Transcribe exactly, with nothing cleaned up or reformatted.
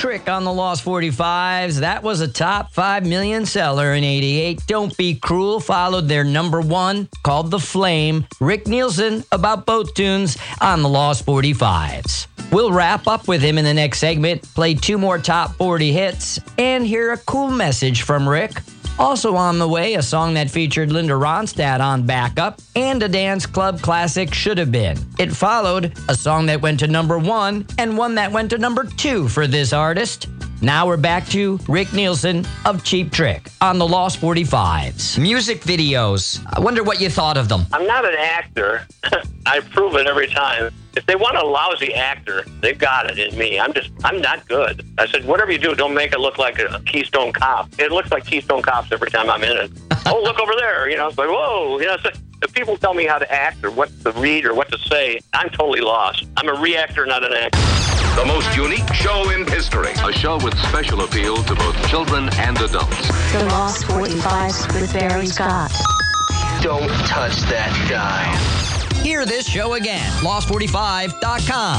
Trick on the Lost forty-fives. That was a top five million seller in eighty-eight. Don't Be Cruel followed their number one, called The Flame. Rick Nielsen, about both tunes on the Lost forty-fives. We'll wrap up with him in the next segment, play two more top forty hits, and hear a cool message from Rick. Also on the way, a song that featured Linda Ronstadt on backup, and a dance club classic, Should Have Been. It followed a song that went to number one, and one that went to number two for this artist. Now we're back to Rick Nielsen of Cheap Trick on the Lost forty-fives. Music videos. I wonder what you thought of them. I'm not an actor. I prove it every time. If they want a lousy actor, they've got it in me. I'm just, I'm not good. I said, whatever you do, don't make it look like a Keystone Cop. It looks like Keystone Cops every time I'm in it. Oh, look over there. You know, it's like, whoa. You know, so if people tell me how to act or what to read or what to say, I'm totally lost. I'm a reactor, not an actor. The most unique show in history. A show with special appeal to both children and adults. The Lost forty-fives with Barry Scott. Don't touch that guy. Hear this show again. lost forty-five dot com.